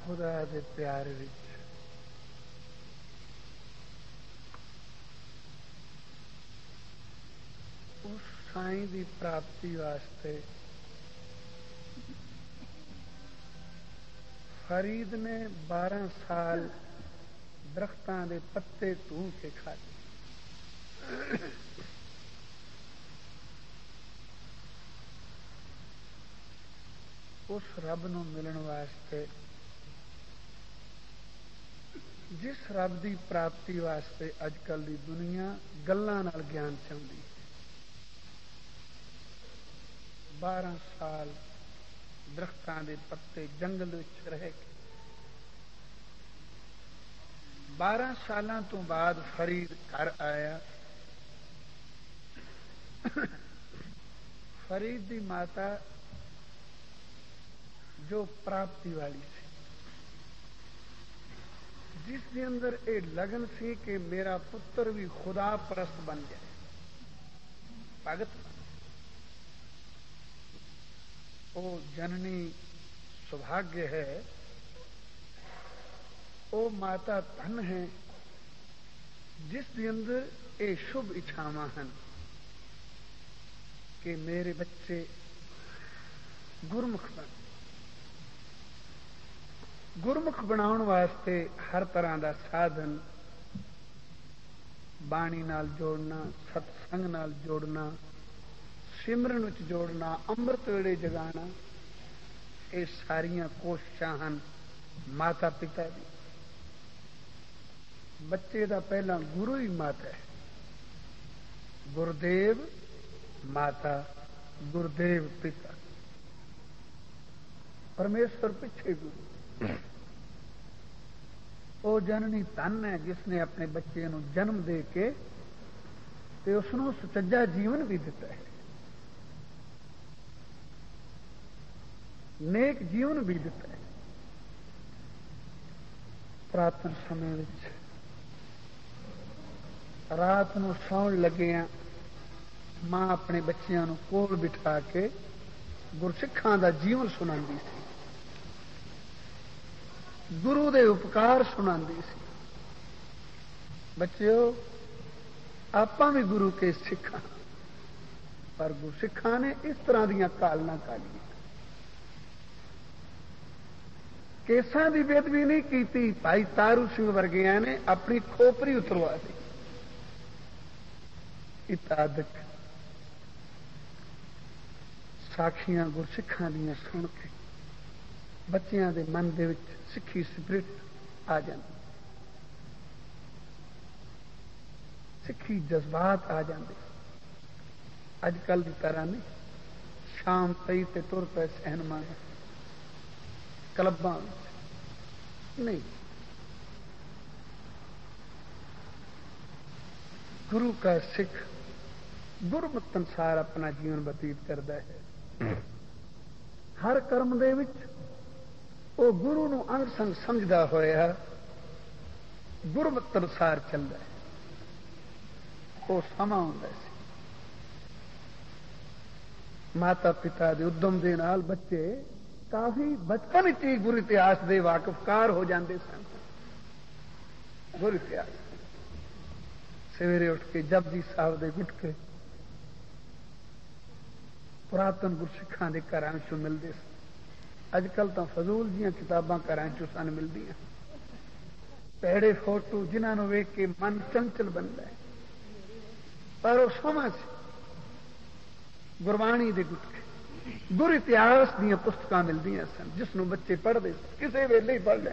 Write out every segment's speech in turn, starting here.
خدا دے پیار وچ اس سائیں دی پراپتی واسطے فرید نے 12 سال درختاں دے پتے ٹو کے کھادے. اس رب نو ملن واسطے جس رب دی پراپتی واسطے اج کل دی دنیا گلاں نال گیان چاہتی. 12 سال درختاں دے پتے جنگل وچ رہ کے 12 سالاں تو بعد فرید گھر آیا. فرید دی ماتا جو پراپتی والی سی جس کے اندر یہ لگن سی کہ میرا پتر بھی خدا پرست بن جائے بھگت وہ جننی سبھاگیہ ہے وہ ماتا دھن ہے جس کے اندر یہ شبھ اچھاواں ہیں کہ میرے بچے گرمکھ بن. گرمکھ بناؤن واسطے ہر طرح دا سادھن بانی نال جوڑنا ست سنگ نال جوڑنا سمرن وچ جوڑنا امرت ویڑے جگانا یہ ساریاں کوششاں ہیں ماتا پتا دی. بچے دا پہلا گرو ہی ماتا ہے. گردیو ماتا گردیو پتا پرمیشور پیچھے گرو. وہ جننی تن ہے جس نے اپنے بچے نو جنم دے کے تے اس نو سچجا جیون بھی دیتا ہے نیک جیون بھی دیتا ہے. پراتن سمے وچ رات نو سون لگیا ماں اپنے بچیاں نو کول بٹھا کے گرسکھاں دا جیون سناندی سی گرو دے اپکار سناندی سی. بچیو آپاں بھی گرو کے سکھاں پر گرسکھاں نے اس طرح دیاں کالنا کالی کیساں دی بےدبی نہیں کیتی. بھائی تارو سنگھ ورگیاں نے اپنی کھوپری اتروا دی. اتادک ساکھیاں گرسکھاں دیاں سن کے بچیاں دے من دے وچ سکھی سپرٹ آ جاندی سکھی جذبات آ جاندے. اج کل دی طرح نہیں شام پئی تے تر پے سینما کلباں نہیں. گرو کا سکھ گرمت انسار اپنا جیون بتیت کرتا ہے. ہر کرم دے وچ وہ گرو نو انگ سنگ سمجھدا ہویا گرمت انسار چلتا ہے. وہ سما ہوندا سی ماتا پتا دے ادم دے نال بچے کافی بچپن ہی گرو اتہاس دے واقفکار ہو جاندے سن. گرو اتہاس سویرے اٹھ کے جپجی صاحب دے گٹ کے پراتن گرسکھاں دے گھراں چوں ملدے سن. اج کل تو فضول جیاں کتاباں گھراں چوں سن ملدیاں پیڑے فوٹو جنہاں نوں ویکھ کے من چنچل بنتا ہے پر وہ سمجھ گروانی دے گٹ کے گر اتہاس دیاں پستکاں ملدیاں سن جس نوں بچے پڑھتے کسی ویلے ہی پڑھ لیں.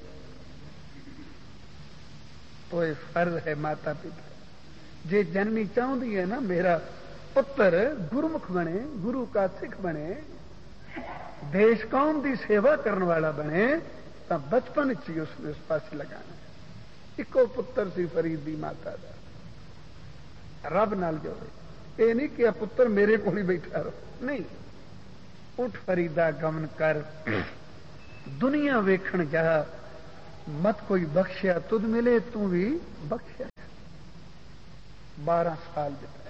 تو یہ فرض ہے ماتا پتا جے جننی چاہتی ہے نا میرا پتر گرمکھ بنے گرو کا سکھ بنے دیش قوم دی سیوا کرنے والا بنے تو بچپن چی اس نے اس پاس لگانا. ایکو پتر سی فرید دی ماتا دا رب نال جوڑے. یہ نہیں کہ پتر میرے کو ہی بیٹھا رہو نہیں. اٹھ فریدا گمن کر دنیا ویکھن جا مت کوئی بخشیا تجھ ملے تو بھی بخشیا. 12 سال بتائے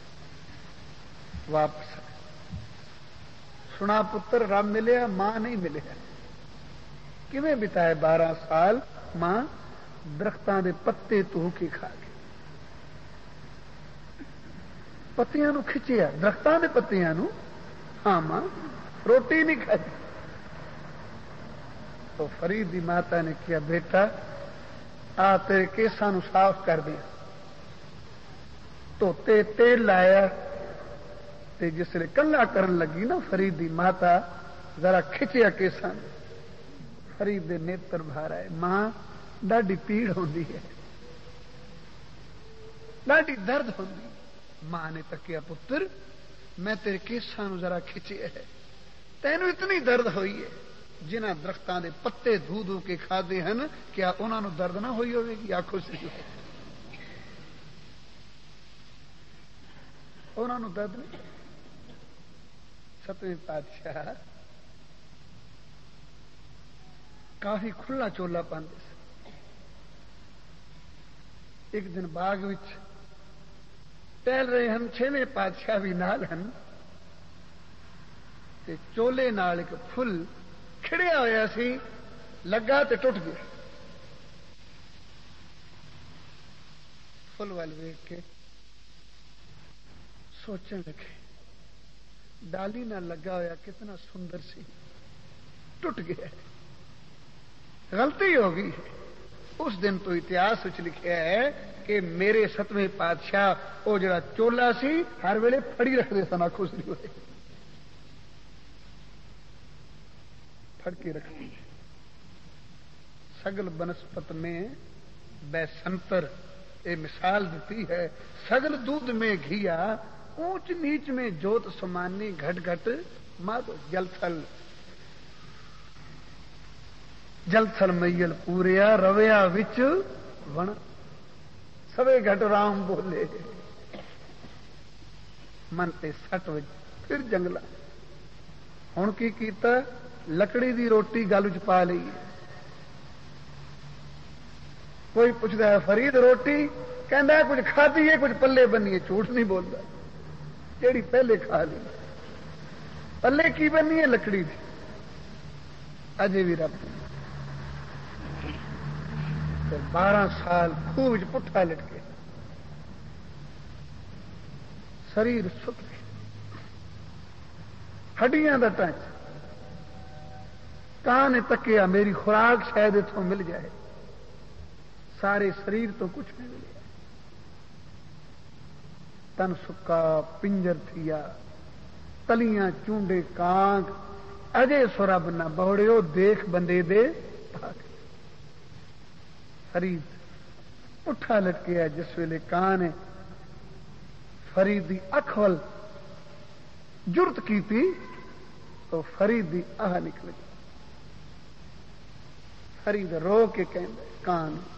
واپس سنا پتر رب ملیا ماں نہیں ملیا. کیویں بتائے 12 سال؟ ماں درختاں دے پتے تو کے کھا کے پتیاں نو کھچیا، درختاں دے پتیاں نو. ہاں ماں روٹی نہیں کھائی. تو فرید دی ماتا نے کیا بیٹا آ تیرے کیساں نو صاف کر دیا. دھوتے تیل لایا تے جس لے کلا کرن لگی نا فرید دی ماتا ذرا کھچیا کیساں. فرید دے نیتر بھار آئے. ماں ڈاڈی پیڑ ہوندی ہے، ڈاڈی درد ہوندی. ماں نے تکیا پتر میں تیرے کیساں نو ذرا کھچیا ہے، تینوں اتنی درد ہوئی ہے. جنہ درختاں دے پتے دھو دھو کے کھادے ہیں کیا انہاں نو درد نہ ہوئی ہوے گی؟ آخو سی انہاں نو درد نہیں. 7ویں پادشاہ کافی کھلا چولا پاندے سے. ایک دن باغ وچ ٹہل رہے ہیں، 6ویں پادشاہ بھی نال ہیں تے چولے نال ایک پھل کھڑیا ہوا سی، لگا تے ٹوٹ گیا. فل وال ویکھ کے سوچن لگے ڈالی نہ لگا ہوا کتنا سندر سی، ٹوٹ گیا، غلطی ہو گئی. اس دن تو اتہاس لکھا ہے کہ میرے 7ویں پادشاہ وہ جڑا چولا سی ہر ویلے پھڑی رکھتے سن. آخو سی ہوئے پھڑ کے رکھتے. سگل بنسپت میں بے سنتر یہ مثال دیتی ہے. سگل دودھ میں گھیا اونچ نیچ میں جوت سمانی گھٹ گھٹ مادو. جل تھل میل پوریا رویا وچ ون سوے گھٹ رام بولے. من تے سٹ وج پھر جنگلا. ہن کی کیتا؟ لکڑی دی روٹی گل چ پا لی. کوئی پوچھتا ہے فرید روٹی؟ کہندا ہے کچھ کھادی ہے کچھ پلے بنی ہے. جھوٹ نہیں بولتا. جیڑی پہلے کھا لی پلے کی بنی ہے؟ لکڑی دی. اجے بھی رب 12 سال خوہ پٹھا لٹکے شریر سک گیا، ہڈیاں دا ٹانچ. کان نے تکیا میری خوراک شاید اتوں مل جائے. سارے شریر تو کچھ نہیں ملیا. تن سکا پنجر تھیا، تلیاں چونڈے کانگ. اجے سورب نہ بوڑیو دیکھ بندے دے پاک. فرید اٹھا لٹکیا. جس ویلے کان نے فرید دی اکھ ول جرت کی تھی تو فرید دی آہ نکل گئی. فرید رو کے کہندا کان